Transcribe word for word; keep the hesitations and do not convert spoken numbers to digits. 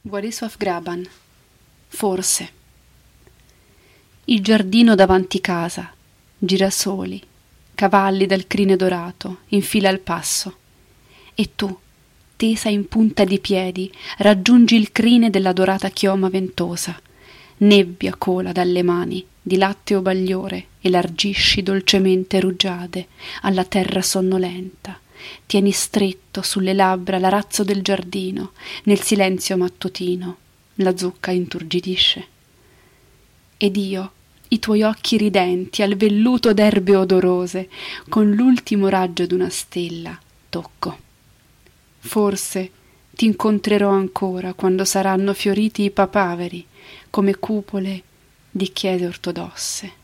Władysław Graban. Forse. Il giardino davanti casa, girasoli, cavalli dal crine dorato, in fila al passo. E tu, tesa in punta di piedi, raggiungi il crine della dorata chioma ventosa. Nebbia cola dalle mani, di latte o bagliore, elargisci dolcemente rugiade alla terra sonnolenta. Tieni stretto sulle labbra l'arazzo del giardino, nel silenzio mattutino la zucca inturgidisce. Ed io, i tuoi occhi ridenti al velluto d'erbe odorose, con l'ultimo raggio d'una stella, tocco. Forse t'incontrerò ancora quando saranno fioriti i papaveri come cupole di chiese ortodosse.